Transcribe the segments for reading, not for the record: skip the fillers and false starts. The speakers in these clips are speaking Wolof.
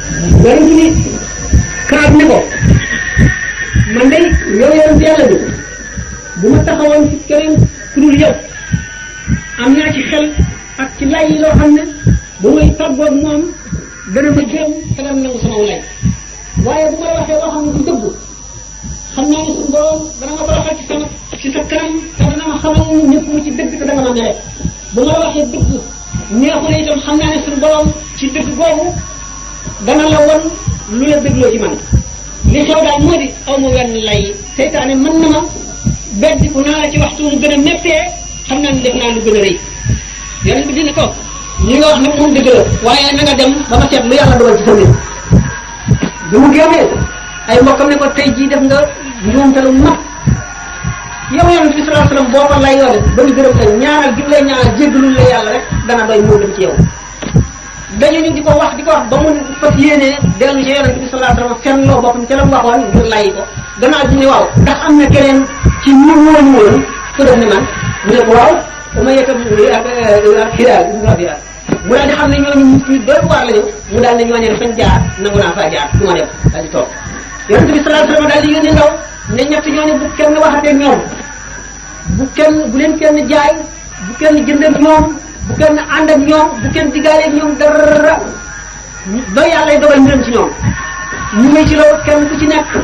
yonent bi Kaab ne ko man day yow yonent yàlla bi bu ma taxawoon ci keneen ku dul yow am naa ci xel ak ci lay yi loo xam ne bu may tàggoog moom dana ma gëm te dana nangu sama lay waaye bu ma la waxee loo xam ne du dëgg xam naa ne suñu borom dana ma baaxal ci sa kanam te dana ma xamal ñëpp mu ci dëgg te dana ma mere bu ma la waxee dëgg neexu la itam xam naa ne suñu borom ci dëgg boobu dana la won lu la dégloo ci man li xew daal moo di aw ma wenn lay seytaane mën na ma beddiku naa la ci waxtu mu gën a méttee xam naa ne def naa lu gën a rëy yonent bi dina ko li nga wax nag moom dëgg la waaye na nga dem ba ma seet lu yàlla dogal ci sa mbir bi mu génnee ay mbokkam ne ko tey jii def nga njuumte lu mag yow yonent bi sallallahu alayhi wasallam boo ko lay yoole ba ñu gërëm la ñaanal gi lay ñaanal jéggalul la yàlla rek dana doy moo dem ci yow dañu ñu di ko wax ba mu fas yéenee dellu ci yonent bi sallallahu alayhi wasallam fenn loo boppam ca la mu waxoon ngir lay ko gannaaw bi ne waaw ndax am na keneen ci ñu woon woon ku def ne man mu ne ko waaw dama yëkkam ak xidaal mu daal di xam ne ñooñu nit ñi doy waar lañu mu daal ne ñooñu fañ jaar nangu naa faa jaar du ma dem daal di toog yonent bi sallallahu alayhi wasallam daal di yónni ndaw ne ñett ñooñu bu kenn waxatee ñoom bu leen kenn jaay bu kenn jënd ak ñoom bu kenn ànd ak ñoom bu kenn diggaale ak ñoom dara ba yàlla dogal mbiram ci ñoom ñu ngi ci loolu kenn ku ci nekk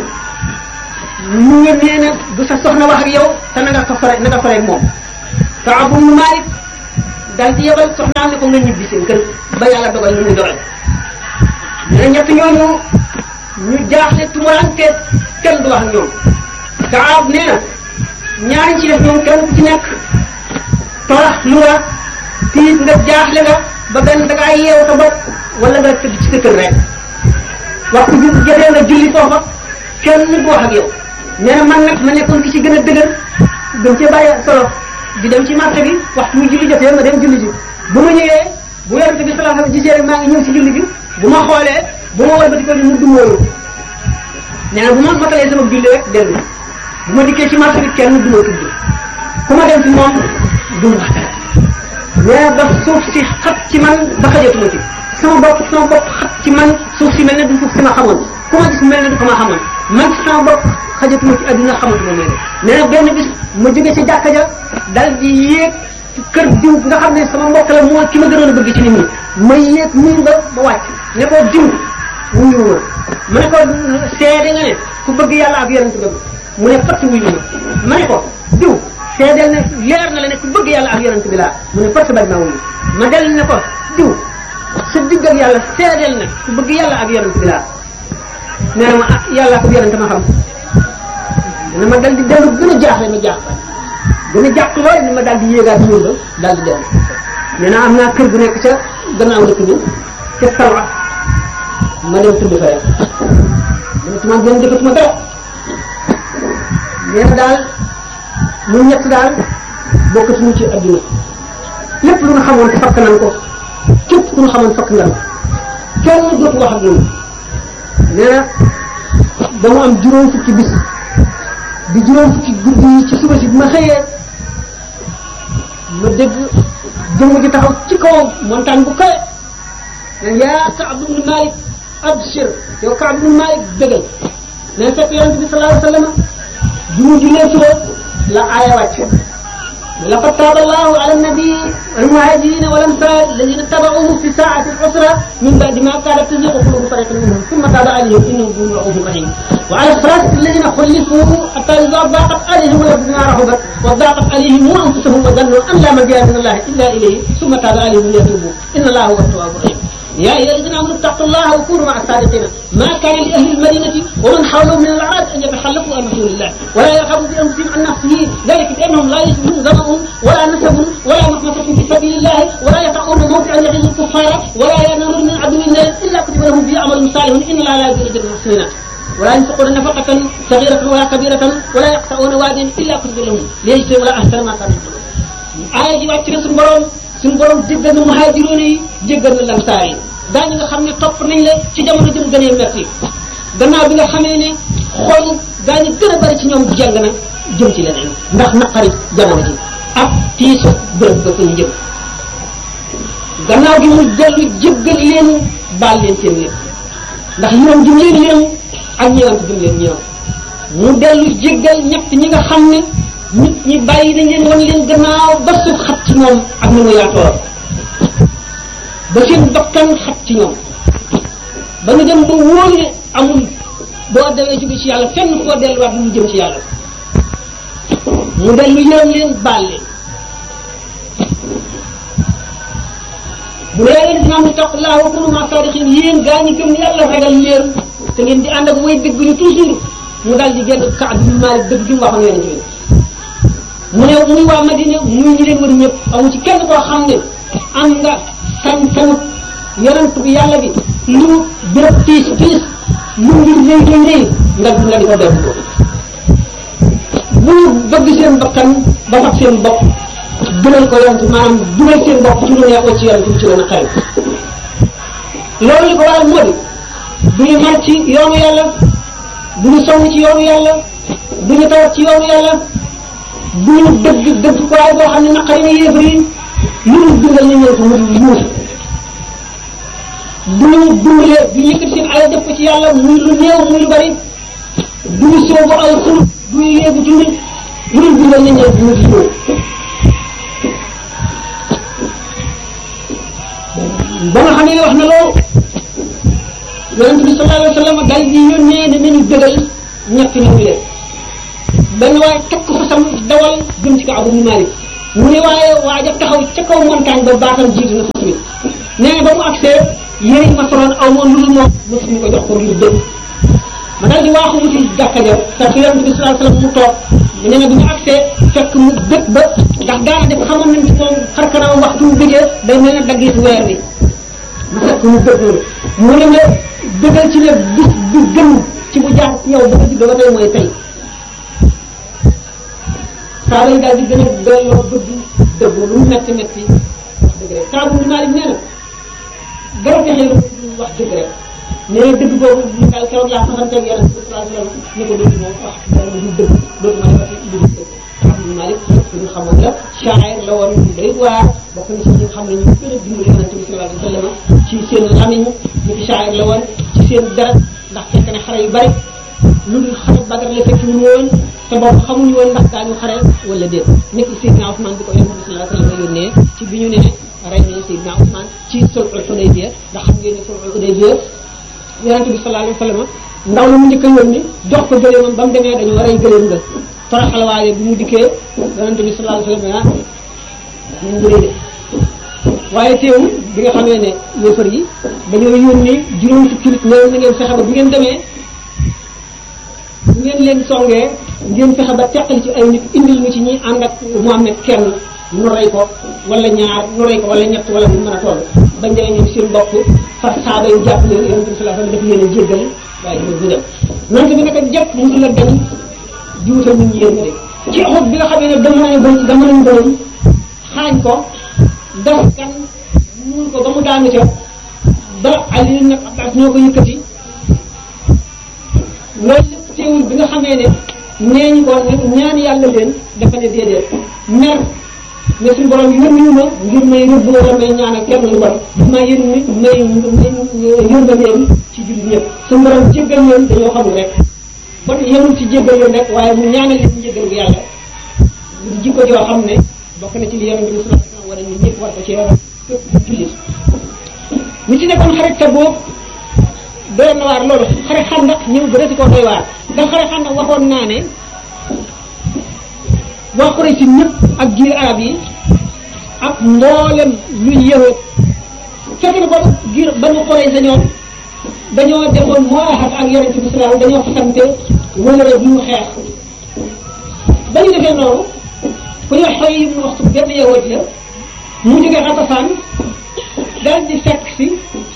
mu ngi nee na bu sa soxna wax ak yow te na nga fare ak moom Kaab ibn Malik daal di yebal soxnaam ne ko nga ñibbi seen kër ba yàlla dogal ñu dogal ne ñett ñooñu ñu jaaxle tumuranke kenn du wax ak ñoom Kaab nee na ñaari ci def ñoom kenn ku ci nekk torax lu la tiit nga jaaxle nga ba benn da ngaa yeew sa bopp wala nga tëdd ci sa kër rek waxtu bi jotee nga julli foofa kenn du wax ak yow nee na man nag ma nekkoon ki ci gën a dëgër gën cee bàyyi solo di dem ci marché bi waxtu mu julli jotee ma dem julli ji bu ma ñëwee bu yonent bi sallallahu alayhi wasallam gisee rek maa ngi ñëw ci julli ji bu ma xoolee bu ma wëlbati ko ni mu dumóoyu nee na bu ma matalee sama julli rek dellu bu ma dikkee ci marché bi kenn du ma tudd ku ma dem ci moom du ma wax dara ba suuf si xat ci man ba xajatuma ci sama bopp xat ci man suuf si mel ne du suuf si ma xamoon ku ma gis mel ne du ko ma xamoon man sama bopp xajatuma ci adduna xamatuma mel nee na benn bis ma jóge ci jàkka ja dal di yéeg kër diw nga xam ne sama mbokk la moo ki ma gënoon a bëgg ci nit ñi ma yéeg nuyu ba wàcc ne ko diw wuyu ma ne ko seede nga ne ku bëgg yàlla ak yonent bëgg mu ne fatt wuyu ma ne ko diw seedeel ne leer na la ne ku bëgg yàlla ak yonent bi laa mu ne fatt bañ ma wuyu ma del ne ko diw sa digg ak yàlla seedeel ne ku bëgg yàlla ak yonent bi laa nee na ma ah yàlla ko yonent ma xam ne ma dal di dellu gën a jaaxle ma jaax gën a jàq lool ni ma daal di yéegaat ñun ba daal di dellu nee naa am naa kër gu nekk ca gannaaw dëkk bi ca Salwa ma dem tudd fa rek dama gën defatuma dara nee na daal ñun ñett daal bokkatuñu ci adduna lépp lu nga xamoon fakk nan ko képp ku nga xamoon fakk nan kenn dootu wax ak ñun nee na dama am juróom fukki bis di juróom fukki guddi yi ci suba si bi ma xëyee ma dégg jëmm ji taxaw ci kaw montagne bu kawe ne yaa Kaab ibn Malik abshir yow Kaab ibn Malik dëggal ne fekk yonent bi sallallahu alayhi wa sallam bi mu jullee suba la aaya wàcc laqad taaba Allahu ala nabi wal muhajirin wal ansar alladhina tabauhu fi saa'ati al-usra min ba'di ma kadat tazighu qulubu fariqin minhum thumma taaba alayhim innahu bihim ra'ufun rahim wa ala as-salati alladhina khulifu hatta idha daqat alayhim al-ardu bima rahabat wa daqat alayhim anfusuhum wa dhannu an la malja'a min Allah illa ilayhi thumma taaba alayhim liyatubu inna Allaha huwa at-tawwabur rahim يا أيها الذين آمنوا اتقوا الله وكونوا مع الصادقين ما كان لأهل المدينة ومن حولهم من الأعراب أن يتخلفوا عن رسول الله ولا يرغبوا بأنفسهم عن نفسه ذلك بأنهم لا يجدون ظمأهم ولا نسب ولا مخمصة في سبيل الله ولا يطعون موضعا يغيظ الكفار ولا ينالون من عدو الله إلا كتب لهم به عمل صالح إن الله لا يضيع أجر المحسنين ولا ينفقون نفقة صغيرة ولا كبيرة ولا يقطعون واديا إلا كتب لهم ليجزي ولا أحسن ما كانوا يعملون آية ji wàcc na suñu borom jéggal na muhaajiroon yi jéggal na lamsaar yi daañu nga xam ne topp nañ la ci jamono jëm gënee metti gannaaw bi nga xamee ne xool daañu gën a bari ci ñoom jàng na jëm ci leneen ndax naqari jamono ji ak tiisu bërëb ba fa ñu jëm gannaaw gi mu dellu jéggal leen baal leen seen lépp ndax yërëm jum leen yërëm ak ñëwant jum leen ñëw mu dellu jéggal ñett ñi nga xam ne nit ñi bàyyi nañ leen wan leen gannaaw ba suuf xat ci moom ak ni mu yaatoo ba seen bakkan xat ci ñoom ba ñu dem ba wóor ne amul boo dawee jóge ci yàlla fenn foo delluwaat lu jëm ci yàlla mu dellu yërëm leen baal leen bu dee leen dina am ittaqullah wa kunu ma sadiqin yéen gaa ñi gëm yàlla ragal leen te ngeen di ànd ak way dëgg ñu toujours mu daal di génn Kaab bin Maalik dëgg gi mu waxoon yonent bi mu ne muy waa Madina muy ñi leen wër ñëpp amu ci kenn koo xam ne am nga sañ-sañu yonent bi yàlla bi lu béréb tiis tiis lu ngir léeg-léeg nga di ko def bu bëgg seen bakkan ba fab seen bopp gënal ko yonent maanaam dugal seen bopp ci lu neexoo ci yonent bi ci leen a xel loolu li ko waral moo di du ñu mar ci yoonu yàlla du ñu sonn ci yoonu yàlla du ñu tawat ci yoonu yàlla du ñu dëgg ko waaye boo xam ne naqari na yéefar yi lu ñu dundal ñu ñëw ko mu yuus du ñu dundalee du ñu yëkkati seen alal def ko ci yàlla muy lu néew muy lu bari du ñu soobu ay xulub du ñu yéegu ci nit lu ñu dundal ñu ñëw ko mu yuus ba nga xam ne wax na loolu yonent bi sallallahu alayhi wa sallam dal di yónnee ne nañu dëgal ñett ñu leen benn waaye takk fa sam dawal jëm ci Kaab bin Maalik mu ne waaye waaja taxaw ca kaw montagne ba baatam jiitu na fas mi nee na ba mu agsee yére yi ma soloon aw moon lu dul moom mosuñu ko jox ko ngir dëgg ma dal di waaxu wuti jàkka ja fekk yonent bi sallallahu alayhi wa sallam mu toog nee na bi ñu agsee fekk mu dëkk ba ndax daana def xamoon nañ ci moom xar kanam waxtu mu bëggee day mel ne daggee si weer bi ma fekk mu dëgg mu ne ma dëggal ci ne bis bi gën ci bu jaar ci yow ba nga juddoo ba tey mooy tey saa yi daal di gën a delloo bëgg dëgg lu mu metti metti wax dëgg rek Kaab bin Maalik nee na dara texee lu wax dëgg rek nee na dëgg boobu ñu daal keroog laa fasanteeg yàlla sallallahu alayhi wa sallam ne ko dootu moom wax dara lu dëgg dootu ma defati lu dëgg Kaab bin Maalik ñu xamoon la shaa'ir la woon ñu day waar bokk na ci ñi nga xam ne ñu gën a dimbali yonent bi sallallahu alayhi wa sallam ci seen lamiñ ñu fi shaa'ir la woon ci seen dara ndax fekk na xare yu bari lu dul xare Badar la fekk ñu woon te boobu xamuñu woon ndax daañu xare wala déet nekk Seydina Ousmane bi ko yonent bi sallallahu alayhi wa sallam yónnee ci bi ñu ne rey nañu Seydina Ousmane ci sulhul Hudaybiya ndax xam ngeen ne sulhul Hudaybiya yonent bi sallallahu alayhi wa sallam ndaw la mu njëkk a yónni jox ko gëléemam ba mu demee dañoo rey gëléem nga toroxal waaye bi mu dikkee yonent bi sallallahu alayhi wa sallam ñu ngi de waaye teewul bi nga xamee ne yéefar yi dañoo yónni juróom fukki nit ñëw na ngeen fexe ba bu ngeen demee bu ngeen leen songee ngeen fexe ba teqali ci ay nit indil ñu ci ñi ànd ak Muhammad kenn nu rey ko wala ñaar nu rey ko wala ñett wala bu mën a toll bañ demee ñoom seen bopp far saaba yu jàpp leen yonent bi sallallahu alayhi wa sallam daf leen a jéggal waaye ñu dem nante bi naka jàpp mosu la dem juutal nit ñi yéen de ci xut bi nga xamee ne dama nañ borom xaañ ko def kan muur ko ba mu daanu ca ba Ali nag Abbas ñoo ko yëkkati loolu lépp teewul bi nga xamee ne nee ñu ko ñaan yàlla leen dafa ne déedéet mer ne suñu borom yi yónni ma ngir may rëbb wala may ñaan ak kenn lu bon ma yónni may yërmandeem ci jullit ñëpp suñu borom jéggal leen dañoo xamul rek kon yemul ci jéggal leen rek waaye mu ñaanal leen njéggal bu yàlla lu jikko joo xam ne bokk na ci li yonent bi sallallahu alayhi wasallam wala ñun ñëpp war ko ci képp jullit ñi ci nekkoon xarit te boobu doy na waar loolu xare Xandaq ñëw ba desi koo doy waar ndax xare Xandaq waxoon naa ne waa Quraysh si ñëpp ak giir arab yi ak mboolem luy yëwët fekk na boobu giir Banu Qurayza ñoom dañoo defoon moo axat ak yonent bi sallallahu dañoo fasante wala rek ñu xeex ba ñu defee noonu ku ñuy xoy yi mu waxtu benn yëwët la mu jógee Xatafaan daal di fekk si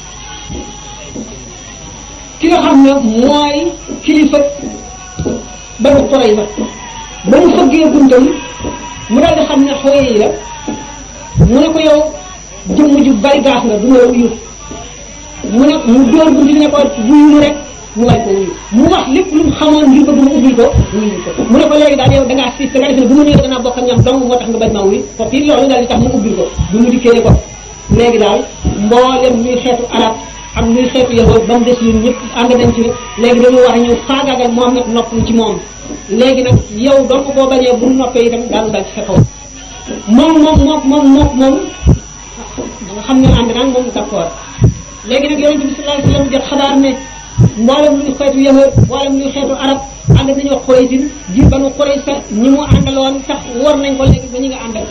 ki nga xam ne mooy kilifa Banu Qurayza ba mu fëggee buntam mu daal di xam ne xoy yi la mu ne ko yow jëmm ju bari gaas nga du ma wuyu mu ne mu dóor bunti ne ko wuyu rek mu wañ ko wuyu mu wax lépp lu mu xamoon ngir bëgg mu ubbil ko wuyu ko mu ne ko léegi daal yow da ngaa siis da nga defe ne bu ma ñëwee danaa bokk ak ñam dong moo tax nga bañ maa wuyu ko fii loolu daal di tax mu ubbil ko bu mu dikkee ne ko léegi daal mboolem luy xeetu arab ak luy xeetu yow ba mu des ñun ñëpp ànd nañ ci léegi dañu war a ñëw faagaagal Muhammad noppalu ci moom léegi nag yow donc boo bañee bu noppee itam daal ci sa kaw moom da nga xam ne ànd naan moom d'accord léegi nag yonente bi sallallahu alayhi wasallam jot xabaar ne mboolem luy xeetu yahud mboolem luy xeetu arab ànd nañu wax Quraysin ji banu Qurayza ñi mu àndaloon tax war nañ ko léegi ba ñu nga àndal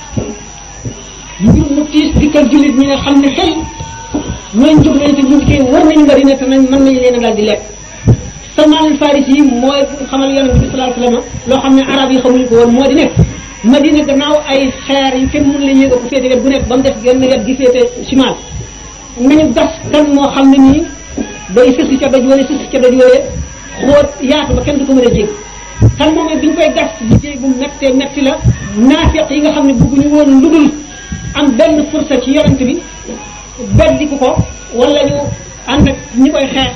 mbir mu tiis dikkal jullit ñi nga xam ne xel ñooñ jóg nañ te bunkee war nañu Madina te nañ mën nañu leen a daal di lekk Salmaan al-Farisi yi mooy xamal yonente bi sallallahu alayhi wasallam loo xam ne arab yi xamuñu ko woon moo di nekk Madina gannaaw ay xeer yi kenn mënu la yéeg ko féete wet bu nekk ba mu def genn wet gi féete simal nañu gas kan moo xam ne nii day sësi ca doj wala sësi ca doj wala xóot yaatu ba kenn du ko mën a jég kan moom bi ñu koy gas liggéey bu mettee metti la naafiq yi nga xam ne bëgguñu woon lu dul am benn fursa ci yonent bi beddiku ko wala ñu ànd ak ñi koy xeex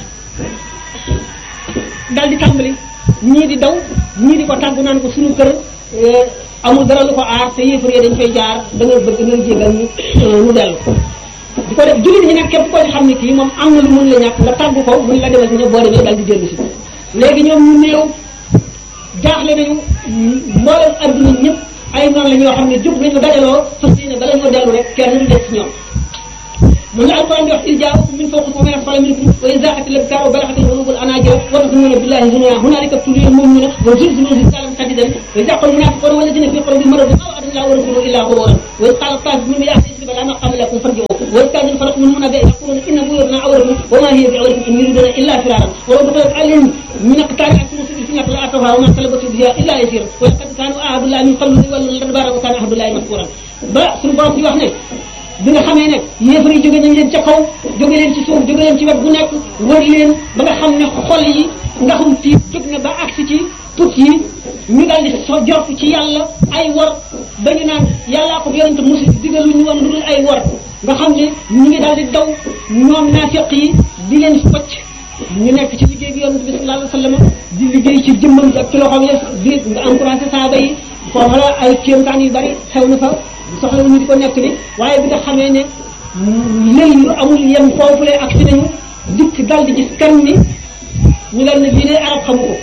dal di tàmbali ñii di daw ñii di ko tàggu naan ko suñu kër amul dara lu ko aar te yéefar yi dañ fay jaar da nga bëgg nga jégal ñu dellu di ko def jullit ñi nag képp koo ci xam ne kii moom am na lu mun la ñàkk nga tàggu ko mun la demal si ne boo demee dal di dellu si léegi ñoom ñu néew jaaxle nañu mboolem adduna ñëpp ay noonu la ñoo xam ne jóg nañu dajaloo fas yéene bala ñoo dellu rek kenn du des ci ñoom mu ngi alquran di wax il jaakum min fawqikum wa min asfala minkum wa in zaqatil absar wa balaghatil qulubul anajir wa tazununa billahi zununa hunalika tuliyal mu'minuna wa zulzilu zilzalan shadidan wa yaqulu munafiquna walladhina fi qulubihim maradun ma wa'ada Allahu wa rasuluhu illa ghururan wa in qala ta'ifun min ahli al-kitab la maqama lakum farji'u wa in kana farqun min munafiqin yaquluna inna buyutana awratun wa ma hiya bi'awratin in yuriduna illa firaran wa law dakhalat alayhim min aqtari'atin fitnatan la atawha wa ma talabatu biha illa yasir wa laqad kanu ahadu Allahi min qablu yawluna al-adbara wa kana ahadu Allahi mas'uran ba suñu borom di wax ne bi nga xamee ne yéefar yi jóge nañ leen ca kaw jóge leen ci suuf jóge leen ci wet bu nekk wër leen ba nga xam ne xol yi ndaxum tiit jóg na ba agsi ci put yi ñu daal di so jort ci yàlla ay wor ba ñu naan yàllaa ko yonente musi digalu ñu woon lu dul ay wor nga xam ne ñu ngi daal di daw ñoom naafiq yi di leen focc ñu nekk ci liggéey bi yonente bi sallallahu alayhi wasallam di liggéey ci jëmmam ak ci loxoom ya di nga encouragé saaba yi foofu la ay kéemtaan yu bari xew na fa soxla ñu di ko nekk ni waaye bi nga xamee ne léegi lu amul yem foofu lay agsi nañu dikk dal di gis kan ni ñu dal ne lii dee arab xamu ko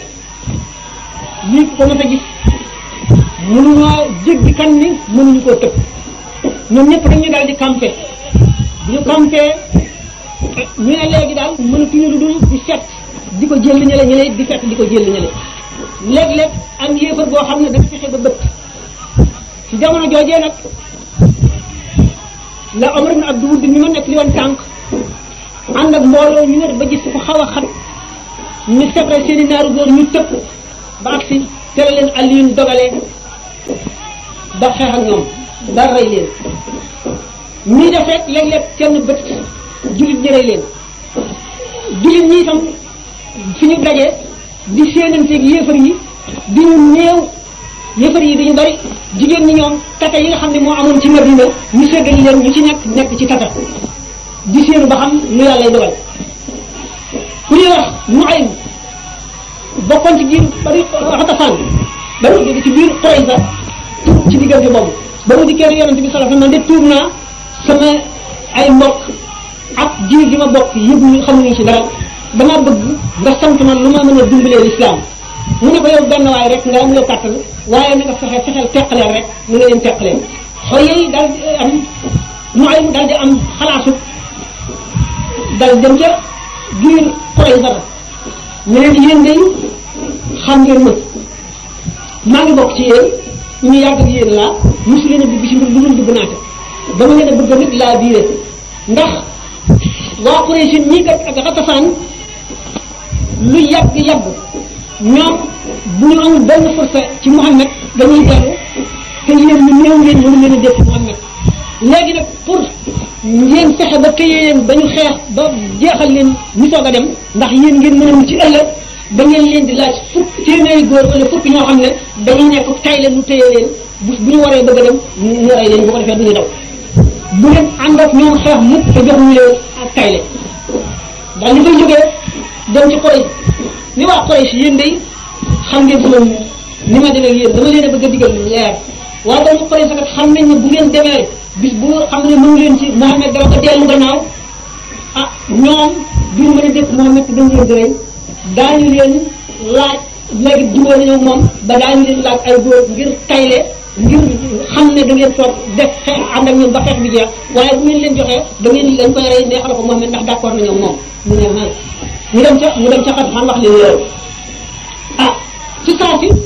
lii ko mën a gis mënuñoo jéggi kan ni mënuñu koo tëb ñoom ñëpp dañu dal di campé bu ñu campé ñu ne léegi daal mënatuñu lu dul di set di ko jël ñële ñële di fekk di ko jël ñële léeg-léeg am yéefar boo xam ne dafa fexe ba bëtt ci jamono joojee nag la Omar ibn Abdul Wudd mi ma nekk li woon tànk ànd ak mbooloo ñu ne ba gis ko xaw a xat ñu sebre seen i naaru góor ñu tëpp ba agsi tere leen Aliyun dogalee ba xeex ak ñoom ba rey leen ñii def rek léeg-léeg kenn bët jullit ñi rey leen jullit ñi itam fi ñu dajee di séenanteeg yéefar yi di ñu néew yéefar yi dañu bari jigéen ñi ñoom tata yi nga xam ne moo amoon ci Madina ñu séddale leen ñu ci nekk ci tata di séenu ba xam lu yàlla dogal ku ñuy wax Nuaym bokkoon ci biir bari Xatafaan ba mu jóge ci biir Qurayza ci diggante boobu ba mu dikkee yonente bi sallallahu alayhi wasallam man de tuub naa sama ay mbokk ak jiir gi ma bokk yëguñu xamuñu ci dara dama bëgg nga sant man lu ma mën a dimbalee l'islam mu ne ko yow benn waay rek nga am loo kàttan waaye na nga fexeel teqaleel rek mu nga leen teqalee xoy yi daal di am mu ay daal di am xalaasu dal dem ca biir Qurayza ñu leen yéen day xam ngeen ma maa ngi bokk ci yéen ñu yàgg ak yéen laa mosu leen a dugg ci mbir lu dul dugg naa ca dama leen a bëgg nit laa biire ndax waa Quraysh ñii kat ak Xatafaan lu yàgg ñoom bu ñu amul benn force ci Muhammad dañuy dellu te yéen ñu néew leen mënu leen a def Muhammad léegi nag pour ngeen fexe ba téye leen ba ñu xeex ba jeexal leen ñu soog a dem ndax yéen ngeen mën a mucc ci ëllëg ba ngeen leen di laaj fukk téeméeri góor wala fukk ñoo xam ne dañuy nekk tay leen ñu téye leen bu ñu waree bëgg a dem ñu rey leen bu ko defee du ñu daw bu leen ànd ak ñoom xeex mukk te joxuñu leen ak tayle daal li fay jógee dem ci Quraysh ni waa Quraysh yéen day xam ngeen sama ni ma demee yéen dama leen a bëgg a digal leer waaye dama Quraysh kat xam nañ ne bu ngeen demee bis bu xam ne mënu leen ci Muhammad dara ko dellu gannaaw ah ñoom duñu mën a dëkk Muhammad dañ leen di rey daañu leen laaj léegi jubóo nañu moom ba daañu leen laaj ay góor ngir tayle ngir xam ne da ngeen toog def xeex ànd ak ñoom ba xeex bi jeex waaye bu ngeen leen joxee da ngeen dañ koy rey neexal ko Muhammad ndax d'accord nañu moom mu ne ah mu dem ca xat xam wax leen loolu ah ci saa si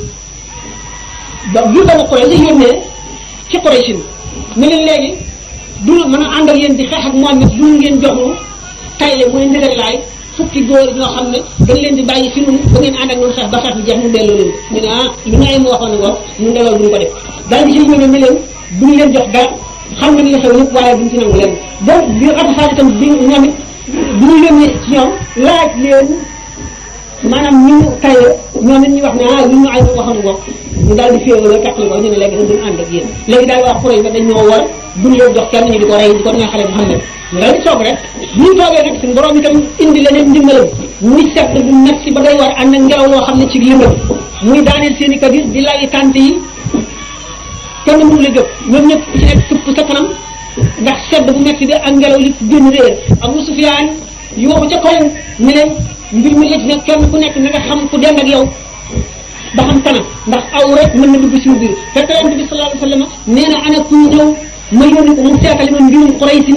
ba bu dama Quraysh la yónnee ci Quraysh ne leen léegi du mën a ànd ak yéen di xeex ak Muhammad du ngeen jox ñu tayle mooy ndigal laay fukki góor ñoo xam ne dañ leen di bàyyi fi ñun ba ngeen ànd ak ñun xeex ba xeex bi jeex ñu delloo leen ñu ne ah lu ngay mu waxoon ko ñun de loolu duñ ko def daal di si yónnee ne leen duñ leen jox dara xam nañ la xew lépp waaye duñ ci nangu leen donc bi Xatafaan itam bi ñoom it bi ñu yónnee ci ñoom laaj leen maanaam ñu tayle ñoom it ñu wax ne ah lu ñu ay waxoon ko ñu daal di féewaloo taxali ko ñu ne léegi dañ duñ ànd ak yéen léegi daal waa Quraysh ba dañ ñoo war duñ leen jox kenn ñu di ko rey di ko neexale bi xam ne ñu daal di toog rek bu ñu toogee nag suñu borom itam indi leneen ndimbalam muy sedd bu metti ba day war ànd ak ngelaw loo xam ne ci lëndëm muy daaneel seen i kabir di lay tànt yi kenn mënu la jóg ñoom ñëpp ci nekk tupp sa kanam ndax sedd bu metti bi ak ngelaw li génn réer Abu Sufyaan yooxu ca kaw ni leen mbir mi lëj ne kenn ku nekk na nga xam ku dend ak yow ba xam kanam ndax aw rek mën na dugg suñu biir fekk Yonent bi sallallahu alayhi wa sallam nee na ana kuy ñëw ma yónni ko mu seetali ma mbirum Quraysh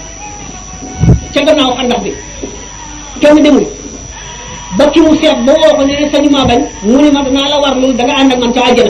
ca gannaaw xandax bi kenn demul ba ki mu seet ba woo ko ne sañu maa bañ mu ne ma danaa la war loolu da nga ànd ak man ca àjjana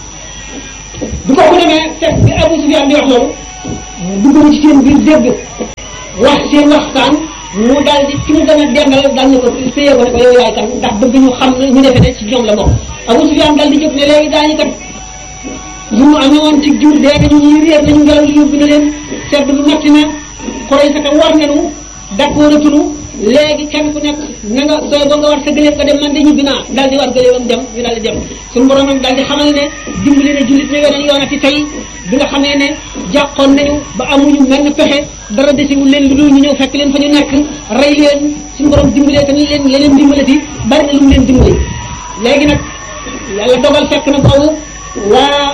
du ko ku demee fekk bi Abu Sufyaan di wax loolu dugg ci seen biir dégg wax seen waxtaan mu daal di ki mu gën a dengal daal ne ko séyee ko ne ko yow yaay kan ndax bëgg ñu xam ne ñu defe ne ci ñoom la bokk Abu Sufyaan daal di jóg ne léegi daañu kat ñu amee woon ci jur dee nañu ñuy réer nañu ngelaw li yóbbu na leen sedd bu metti na Quraysh ka war nañu d'accord atunu léegi kenn ku nekk na nga sooy ba nga war sa gëléem nga dem man de ñibbi naa daal di war gëléemam dem ñu daal di dem suñu borom nag daal di xamal ne dimbali na jullit ne weneen yoonati tey bi nga xamee ne jàqoon nañu ba amuñu menn pexe dara desiwul leen lu dul ñu ñëw fekk leen fa ñu nekk rey leen suñu borom dimbalee te ni leen leneen dimbalati bari na lu mu leen dimbali léegi nag yàlla dogal fekk na boobu waa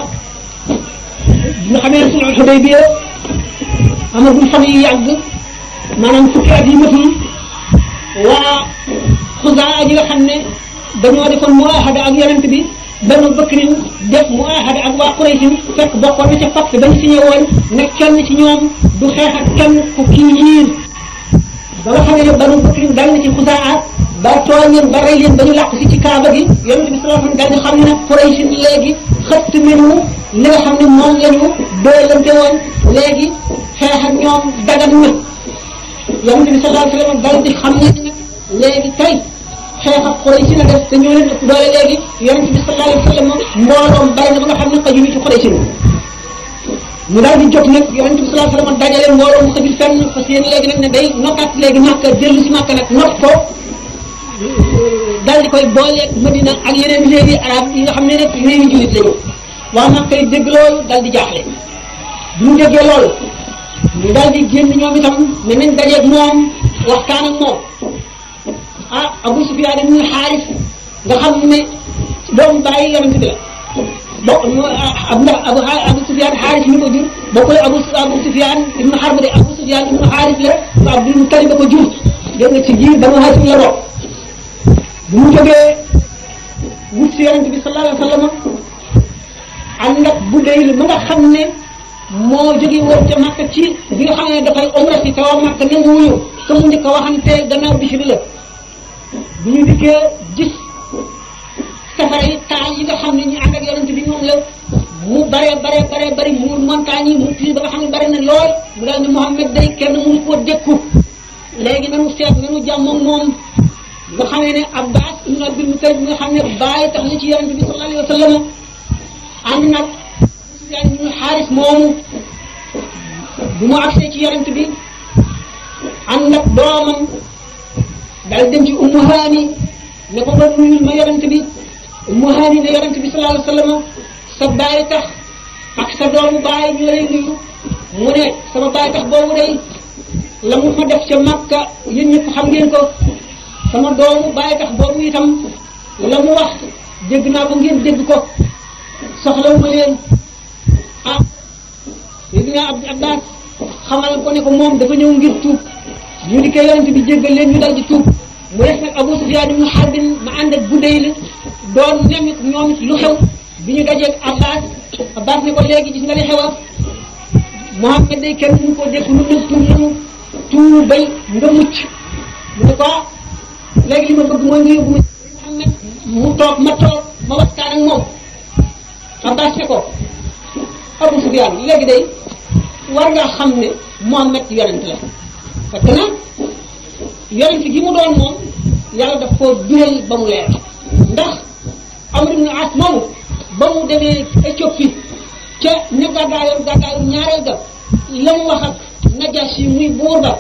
nga xamee ne sulhul Hudaybiya amagul fan yu yàgg maanaam fukki at yi matul waa Xuzaa yi nga xam ne dañoo defoon muahada ak yonent bi Banu Bakrin def muahada ak waa Quraysh fekk bokkoon na ca pacte bañ signé woon ne kenn ci ñoom du xeex ak kenn ku kii yiir ba nga xam ne Banu Bakrin dal na ci Xuzaa ba tooñ leen ba rey leen ba ñu làq si ci Kaaba gi yonent bi sallallahu alayhi wasallam daal di xam ne nag Quraysh léegi xëtt nañu li nga xam ne moom la ñu doolante woon léegi xeex ak ñoom dagan na yonent bi sallallahu alayhi wasallam daal di xam ne nag léegi tey xeex ak Quraysh na def te ñoo leen ëpp doole léegi yonent bi sallallahu alayhi wasallam mbooloom bari na ba nga xam ne xajuñu ci Quraysh mu daal di jóg nag yonent bi sallallahu alayhi wasallam dajale mbooloo mu xajul fenn parce que yéen léegi nag ne day nokkaat léegi Makka dellu si Makka nag not ko daal di koy booleeg Madina ak yeneen réewi arab yi nga xam ne rek réewi jullit lañu waa Makka yi dégg loolu daal di jaaxle bu ñu déggee loolu ñu daal di génn ñoom itam ne nañ dajeeg moom waxtaan ak moom ah Abu Sufyaan ibn Haaris nga xam ne doomu bàyyi yonent bi la bokk ndax Abu Sufyaan Haaris mi ko jur bokkul Abu Sufyaan ibn Harb de Abu Sufyaan ibn Haaris la ba Abdul Muttalib ba ko jur dégg nga ci giir Banu Haashim la bokk bu mu jógee wut si yonent bi sallallahu alayhi wa sallam ànd ak Budayl ma nga xam ne moo jóge woon ca Makka ci bi nga xam ne dafay umra si te waa Makka nanguwuñu te mu njëkk a waxante gannaaw Bishri la bu ñu dikkee gis safara yi taal yi nga xam ne ñu ànd ak yonent bi moom la mu bare muur montagne yi mu tiir ba nga xam ne bare na lool mu daal ne Muhammad day kenn mënu koo dékku léegi nanu seet nanu jàmmoog moom nga xam ne Abbas ibn Abdul Muttalib nga xam ne bàyyi tax na ci yonent bi sallallahu alayhi wa sallam ànd nag Sufyaan ibn Haaris moomu bu mu agsee ci yonent bi ànd ak doomam daal dem ci Ummu Haani ne ko ba nuyul ma yonent bi Ummu Haani ne yonent bi sallallahu alayhi wa sallam sa bàyyi tax ak sa doomu bàyyi ñu lay nuyu mu ne sama bàyyi tax boobu day la mu ma def ca Makka yéen ñëpp xam ngeen ko sama doomu bàyyi tax boobu itam la mu wax dégg naa ko ngeen dégg ko soxlawuma leen ah Seydina Abbas xamal ko ne ko moom dafa ñëw ngir tuub ñu dikkee yonent bi jéggal leen ñu dal di tuub mu def nag Abu Sufyaan ibn Harb ma ànd ak Budayl doon nemmi ñoom lu xew bi ñu dajeeg Abbas ne ko léegi gis nga li xewa Muhammad day kenn mënu koo def lu ne tuub nañu tuubal nga mucc mu ne ko léegi li ma bëgg mooy nga yóbbu Muhammad mu toog ma waxtaan ak moom Abbas ne ko Abu Sufyaan léegi day war nga xam ne Muhammad yonent la parce que nag yonent gi mu doon moom yàlla daf koo biral ba mu leer ndax Amr ibn As moomu ba mu demee Éthiopie ca ña gàddaayoon ñaareel ga la mu wax ak Najaasi muy buur ba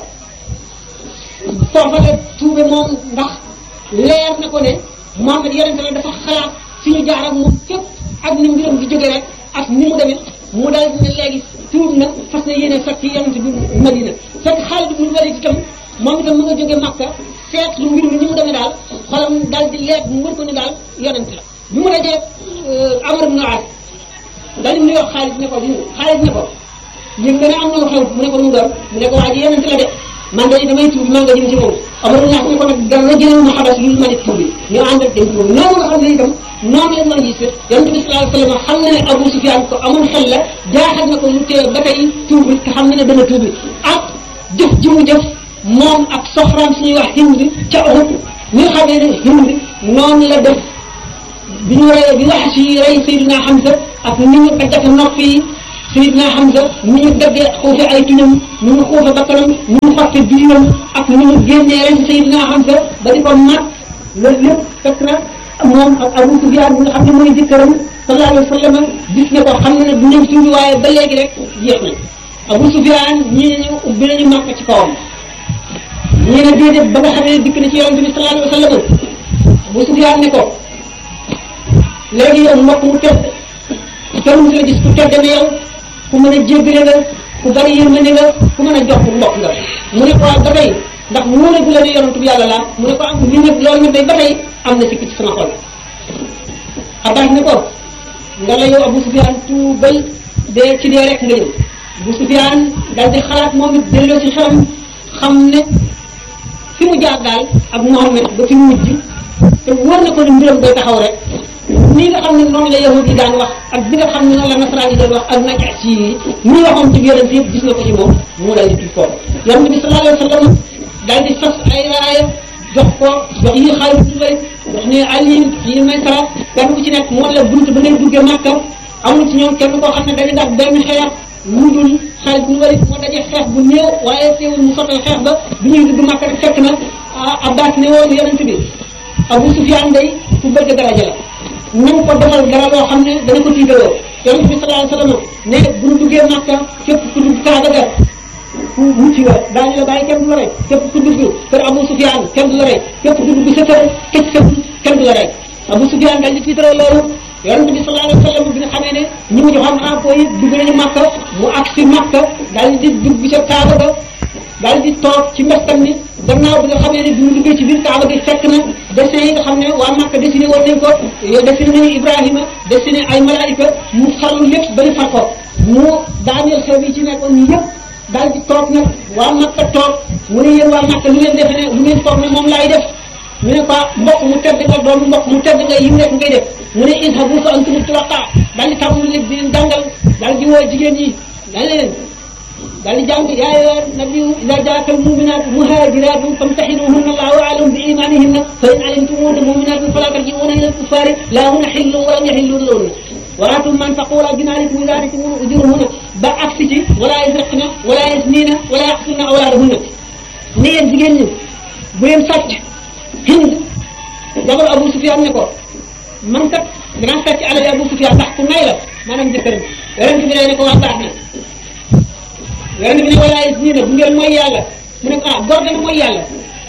foofa la tuube moom ndax leer na ko ne Muhammad yonent la dafa xalaat fi ñu jaar ak moom fépp ak ni mbiram di jóge rek ak ni mu demee mu daal ne léegi tuub na fas na yéene fekk yonent bi Madina fekk Xaalid ibn Walid itam moom itam mu nga jóge Makka seet lu mbir mi ni mu demee daal xolam daal di leer mu wër ko ne daal yonent la bi mu dajee Amr ibn As daal di nuyoo Xaalid ne ko yëg nga ne am na lu xew mu ne ko mu doon mu ne ko waa ji yonent la de man de damay tuub maa nga jëm ci moom Amr ibn As ne ko nag dara jëlee ma xabas yu ma ne tuubi ñu ànd ak dem ci moom noonu nga xam ne itam noonu lañ mën a gis yonent bi sallallahu alayhi wa sallam xam na ne Abu Sufyaan ko amoon xel la jaaxal na ko mu téye ba tey tuubi te xam na ne dana tuubi ak jëf ji mu jëf moom ak soxraam suñuy wax Hind ca Uhud ñu xamee ne Hind noonu la def bi ñu rey bi wax ci rey Seydina Hamza ak ni ñu daggate nopp yi Seydina Hamza ni ñu daggee xuufe ay tuñam ni ñu xuufe bakkanam ni ñu xotte biiram ak ni ñu génnee ren Seydina Hamza ba di ko mat loolu lépp fekk na moom ak Abu Sufyaan bi nga xam ne mooy jëkkëram sallallahu alayhi wa sallam gis na ko xam na ne du ñëw tuuti waaye ba léegi rek jeex na Abu Sufyaan ñii ne ñu ubbi nañu màkk ci kawam ñii ne déedéet ba nga xam ne dikk na ci yonent bi sallallahu alayhi wa sallam Abu Sufyaan ne ko léegi yow mbokk mu tedd kenn musu la gis ku tedd ne yow ku mën a jéggale nga ku bari yërmande nga ku mën a jox ku mbokk nga mu ne ko ba tey ndax wóor gu la ne yonent bi yàlla laa mu ne ko am li nag loolu nag day ba tey am na sikk ci sama xol Abbas ne ko nga la yow Abu Sufyaan tuubal dee ci dee rek nga jëm Abu Sufyaan daal di xalaat moom it delloo ci xelam xam ne fi mu jaar daal ak Muhammad ba fi mu mujj te wóor na ko ne mbiram day taxaw rek nii nga xam ne noonu la yahud yi daan wax ak bi nga xam ne noonu la nasaraan yi doon wax ak Najaasi yi ñi waxoon ci yonent yëpp gis na ko ci moom mu daal di tudd foofu yonent bi sallallahu alayhi wa sallam daal di fas ay raaya jox yi Xaalid ibn Walid wax ne Ali yi Maysara kenn ku ci nekk moom la bunt ba ngay duggee Makka amul ci ñoom kenn koo xam ne dañu daal benn xeex lu dul Xaalid ibn Walid moo dajee xeex bu néew waaye teewul mu sottal xeex ba bi ñuy dugg Makka rek fekk na Abbas ne woon yonent bi Abu Sufyaan day ku bëgg daraja la nañ ko defal dara loo xam ne dana ko tiitaloo yonent bi sallallahu alayhi wa sallam ne bu ñu duggee Makka képp ku dugg Kaaba ga ku mucc nga daañu la bàyyi kenn du la rey képp ku dugg kër Abu Sufyaan kenn du la rey képp ku dugg sa kër tëj sa kenn du la rey Abu Sufyaan daal di tiitaloo loolu yonent bi sallallahu alayhi wa sallam bi nga xamee ne ñi mu joxoon rapport yi dugg nañu Makka mu agsi Makka daal di dugg ca Kaaba ga daal di toog ci mbestam ni gannaaw bi nga xamee ne bi mu duggee ci biir Kaaba gi fekk na dessin yi nga xam ne waa Makka dessiné woon nañ ko dessiné nañu Ibrahima dessiné ay malaayika mu farlu lépp ba ñu far ko mu daaneel xew yi ci nekkoon yëpp daal di toog nag waa Makka toog mu ne yéen waa Makka lu ngeen defe ne lu ngeen toog ne moom laay def ñu ne ko mbokk mu tedd nga doon mbokk mu tedd nga yi mu nekk ngay def mu ne izhabu fa antum tulaqa daal di tàmm léegi di leen jàngal daal di woo jigéen yi daal leen daal di jàng yaa ayyuhan nabiyyu idhaa jaa'aka al-mu'minaatu muhaajiraatun famtahinuuhunna Allaahu a'lamu bi iimaanihinna fa in 'alimtumuuhunna mu'minaatin falaa tarji'uuhunna ila al-kuffaari laa hunna hillun wa lahum yahilluuna lahunna wa aatuu man faqula jinaarikum idhaa aataytumuuhunna ujuurahunna ba agsi ci wala yasriqna wala yazniina wala yaqtulna awlaadahunna ne yéen jigéen ñi bu leen sàcc Hind jabar Abu Sufyaan ne ko man kat danaa sàcc alal Abu Sufyaan ndax ku nay la maanaam jëkkëram yonent bi ne ko waa baax na yonent bi ne wala yazniina bu ngeen mooy yàlla mu ne ko góor dana mooy yàlla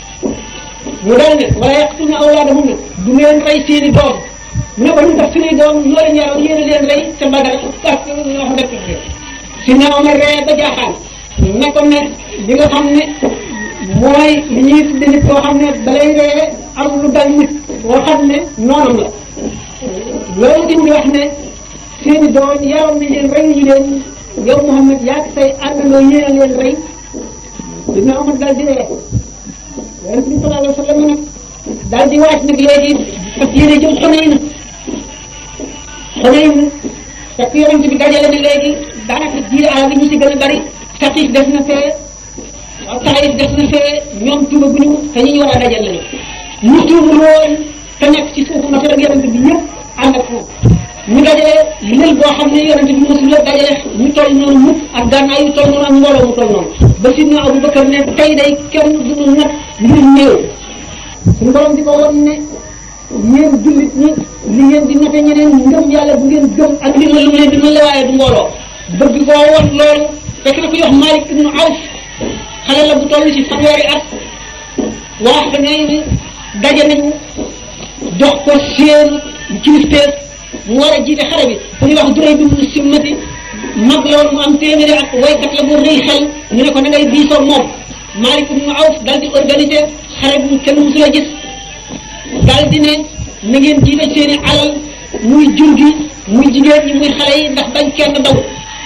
mu dal ne wala yaqtulna awlaadahunna du ngeen rey seeni doom mu ne ko ñun tax suñuy doom ñoo leen yaroon yéen a leen rey ca Badar ak wax dëgg si na Omar ree ba jaaxaan ne ko ne li nga xam ne mooy li ñuy tudde nit koo xam ne balay ree am lu dal nit boo xam ne noonam la loolu dañ di wax ne seeni doom yaroon nañ leen rey ñu leen yow Muhammad yaa say àndandoo yéen a leen rey Sidna Omar daal di ree Yonent bi sallallahu alayhi wa sallam nag daal di waaj nag léegi fas yéene jëm Xunayn fekk Yonent bi dajale na léegi daanaka jiir àll bi ñu si gën a bari Saqiif des na fee Taayif des na fee ñoom tuuba bu ñu te ñi ñu war a dajal lañu ñu tuubul woon te nekk ci suufu Makka ak Yonent bi ñëpp ànd ak moom ñu dajale lël boo xam ne Yonent bi mosul la dajale ñu toll noonu mukk ak gànnaay yu toll noonu ak mbooloo mu toll noonu ba Sidna Abu Bakar ne tey day kenn du nag ngir néew suñu borom di ko woon ne yéen jullit ñi li ngeen di note ñeneen ngëm yàlla bu ngeen gëm ak li ma lu leen di mën la waaye du mbooloo bëgg koo woon loolu fekk na ko yox Malik ibnu Awf xale la bu toll ci fanweeri at wax da ngay ni daje nañu jox ko seen kilifteef mu war a jiite xare bi ku ñuy wax Duray bi mu simmati mag la woon mu am téeméeri at waykat la bu rëy xel ñu ne ko na ngay diisoo moom Malik ibn Awf dal di organiser xare bu kenn musul a gis dal di ne na ngeen jiite seeni alal muy jur gi muy jigéen ñi muy xale yi ndax bañ kenn daw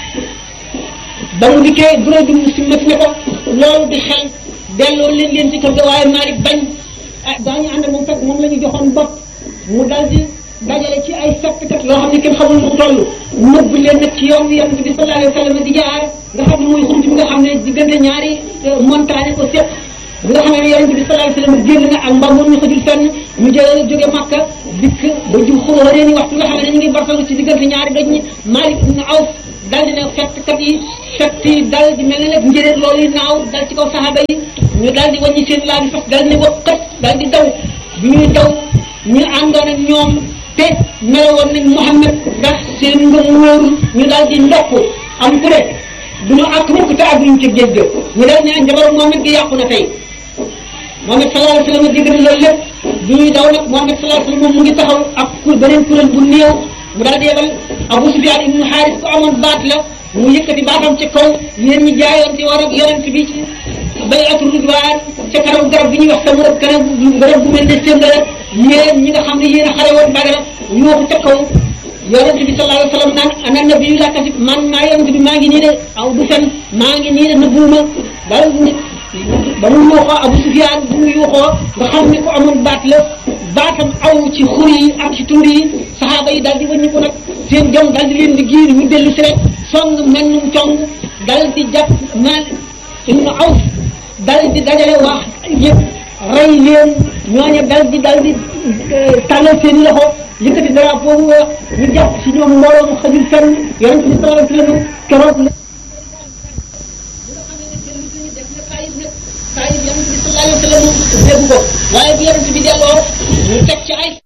ba mu dikkee Duray bi mu simmati ne ko loolu di xel delloo leen ci kër ga waaye Malik bañ daañu ànd moom fekk moom la ñu joxoon bopp mu dal di dajale ci ay fettkat loo xam ne kenn xamul mu toll nëbb leen nag ci yoon wi Yonent bi sallallahu alayhi wa sallam di jaar nga xam ne mooy xunt bi nga xam ne diggante ñaari montagne ko seq bi nga xam ne Yonent bi sallallahu alayhi wa sallam génn na ak mbar moom ñu xëjul fenn ñu jóge Makka dikk ba jub xóoréeni waxtu nga xam ne ñu ngi barsalu ci diggante ñaari doj ñi Malik ibn Awf dal di ne fettkat yi fett yi dal di mel ne nag njëréer loolu yi naaw dal ci kaw saxaaba yi ñu dal di wàññi seen laa bi fas dal di ne wëkkat dal di daw bi ñuy daw ñu àndoon ak ñoom te meloon nañ Muhammad ndax seen ngëm wóorul ñu daal di ndokk am ku ne du ñu àgg mukk te àgguñu ci géej ga ñu daal ne njabaru Muhammad gi yàqu na tey Muhammad sallallahu alayhi wa sallam dégg na loolu lépp du ñuy daw nag Muhammad sallallahu alayhi wa sallam moom mu ngi taxaw ak beneen kuréel bu néew mu daal di yebal Abu Sufyaan ibnu Haaris ko amoon baat la mu yëkkati baatam ci kaw yéen ñi jaayoon ci war ak Yonent bi ci bay'atu ridwaan ca kanam garab bi ñuy wax sama kanam garab bu mel ne seen la yéen ñi nga xam ne yéen a xare woon Badar ñoo ca kaw Yonent bi sallallahu alayhi wa sallam naan ana nabiyyu laa kasib man maa Yonent bi maa ngi nii de aw du fen maa ngi nii de nëbbuuma daal ba mu yuuxoo Abu Sufyaan bu mu yuuxoo nga xam ne ko amoon baat la baatam aw ci xur yi ak ci tuur yi saxaaba yi daal di wëññi ko nag seen jom daal di leen di giir ñu dellu si rek song mel num cong dal di jàpp Maalik ibn Awf dal di dajale wax yëpp rey leen ñooñu dal di tàllal seen loxo yëkkati drapeau bu weex ñu jàpp si ñoom mbooloo mu xajul fenn Yonent bi sallallahu alayhi wa sallam keroog la Taayif Yonent bi sallallahu alayhi wa sallam dégg ko waaye bi Yonent bi delloo ñu teg ci ay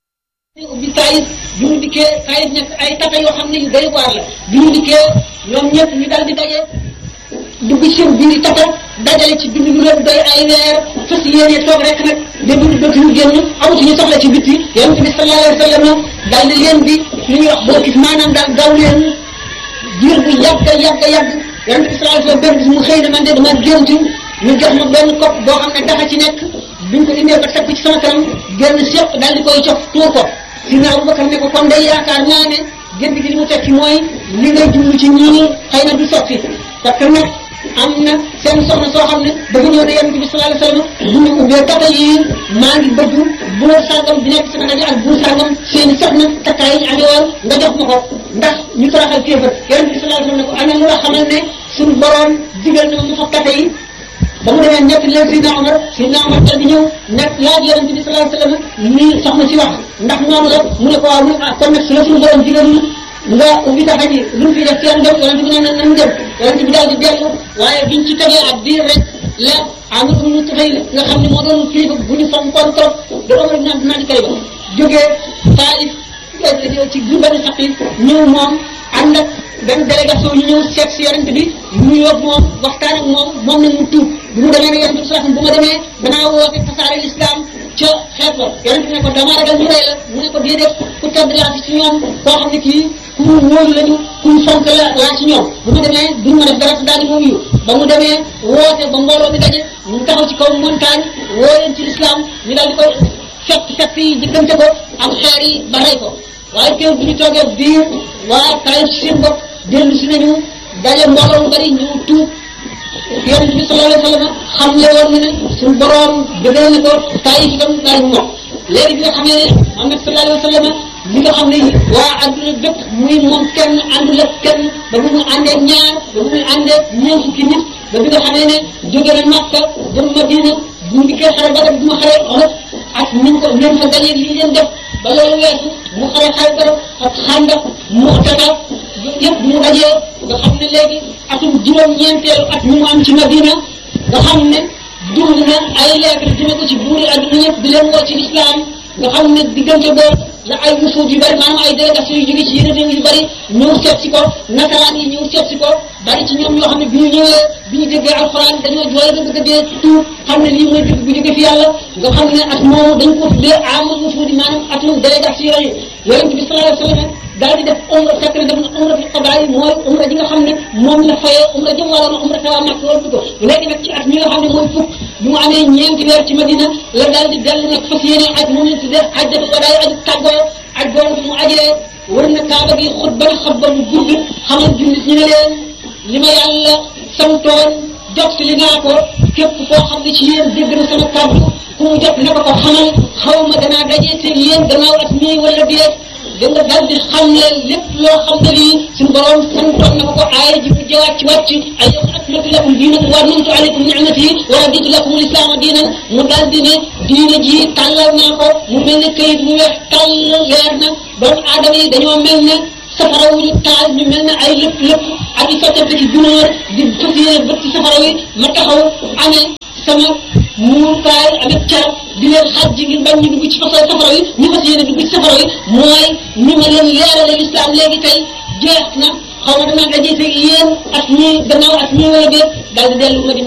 ubbi Taayif bi mu dikkee Taayif nekk ay tata yoo xam ne yu doy waar la bi mu dikkee ñoom ñëpp ñu dal di daje dugg ci seen biir tata dajale ci dund lu leen doy ay weer fas yéene toog rek nag de dund dootuñu génn amatuñu soxla ci bitti Yonent bi sallallahu alayhi wa sallam daal di leen di li ñuy wax boo gis maanaam daal gaaw leen diir bu yàgg Yonent bi sallallahu alayhi wa sallam benn bis mu xëy na man de dama gént ñu jox ma benn kopp boo xam ne dafa ci nekk biñ ko indee ba teg ko ci sama kanam génn séq daal di koy cof tuur ko Sidna Abubakar ne ko kon day yaakaar naa ne gént gi li mu tekki mooy li ngay jublu ci ñii xëy na du sotti parce que nag am na seen soxna soo xam ne dafa ñëw ne Yonent bi sallallahu alayhi wa sallam bu ñu ubbee tata yi maa ngi bëgg buur sàngam bi nekk sama nabi ak buur sàngam seeni soxna takkaay yi ñu amee woon nga jox ma ko ndax ñu toroxal kéefar Yonent bi sallallahu alayhi wa sallam ne ko ana lu la xamal ne suñu borom digal na ma fab tata yi ba mu demee ñett leen Sidna Omar dal di ñëw nekk laaj Yonent bi sallallahu alayhi wa sallam nii soxna si wax ndax noonu la mu ne ko waaw kon nag su la suñu borom digal nga ubbi taxa ji lu mu fi def seen dem Yonent bi ne nan dem Yonent bi daal di dellu waaye biñ ci tegee ak diir rek la Amr ibn Tufayl nga xam ne moo doon kilifa bu ñu fonkoon trop da Omar ibn Abdul Malik Kayba jógee Taif ci benn Saqif ñëw moom ànd ak benn délégation ñu ñëw seet si Yonent bi ñu yóbbu moom waxtaan ak moom nag mu tuub bu mu demee ne Yonent bi sallallahu alayhi wasallam bu ma demee danaa woote tasaare l'islam ca xeet wa Yonent bi ne ko dama ragal ñu rey la mu ne ko déedéet ku tedd laa ci ñoom koo xam ne kii ku wóolu lañu ku fonk laa ci ñoom bu mu demee duñ ma def dara daal di ma wuyu ba mu demee woote ba mbooloo mi daje mu taxaw ci kaw montagne woo leen ci l'islam ñu daal di koy fett yi jëkkante ko am xeer yi ba rey ko waaye teew bu ñu toogee biir waa Taayif ci seen bopp dellu si nañu daje mbooloo mu bari ñu tuub yonent bi sallallahu alayhi wa sallam xam le woon na ne suñu borom gënal na ko Taïf itam daal mu wax léegi bi nga xam ne Muhammad sallallahu alayhi wa sallam li nga xam ne waa adduna bépp muy moom kenn àndul ak kenn ba bu mu àndee ñaar ba bu muy àndee ñeent fukki nit ba bi nga xamee ne jóge na Makka dem Madina bu ñu koy xare Badar bu ma xare Uhud ak niñ ko leen fa gañee li leen def ba loolu weesu mu xare Xaybar ak Xandaq Mu'tata yëpp mu dajee nga xam ne léegi atum juróom-ñeenteelu at mi mu am ci Madina nga xam ne dund na ay lettre dina ko ci buuri adduna ñëpp di leen woo ci lislaam nga xam ne diggante boobu la ay wufuud yu bari maanaam ay délégation yu jóge ci yeneen réew yu bari ñëw seet si ko nasaraan yi ñëw seet si ko bari ci ñoom ñoo xam ne bi ñu ñëwee bi ñu déggee alxuraan dañoo jooy ba bëgg a dee tuub xam ne lii mooy dëgg bu jóge fi yàlla nga xam ne at moomu dañ ko tuddee amul wufuud maanaam atum délégation yi yonent bi sallallahu alayhi wa sallam daal di def umra fekk ne def na umra fi xabaar yi mooy umra ji nga xam ne moom la fayee umra jëm waroon a umra tawa Makka woon ko léegi nag ci at mi nga xam ne mooy fukk bi mu amee ñeenti weer ci Madina la daal di dellu nag fas yéene aj moom lañ tuddee hajjatu wadaay aju tàggoo aj boobu mu ajee wër na Kaaba gi xutba na xutba bu gudd xamal jullit ñi ne leen li ma yàlla santoon jot si li naa ko képp koo xam ne ci yéen dégg na sama kàddu ku mu jot na ko xamal xaw ma danaa dajee te yéen gannaaw at mii wala déet da nga daal di xam leen lépp loo xam ne lii suñu borom santoon na ko aaya ji mu jëwaat ci wàcc ay yow akmaltu lakum diinakum wa atmamtu alaykum ni'mati wa raditu lakum al-islaama diinan mu daal di ne diina ji tàllal naa ko mu mel ne këyit mu weex tàll leer na doomu aadama yi dañoo mel ne safara wu ñu taal ñu mel ne ay lépp ak i sottante ci gunóor di fas yéene bët ci safara wi ma taxaw amee sama muurukaay avec carab di leen xaj ji ngir bañ ñu dugg ci safara wi ñu fas yéene dugg ci safara wi mooy ni ma leen leerale lislaam léegi tey jeex na xaw ma danaa dajee fekk yéen at ñii gannaaw at ñii wala déet daal di dellu Madina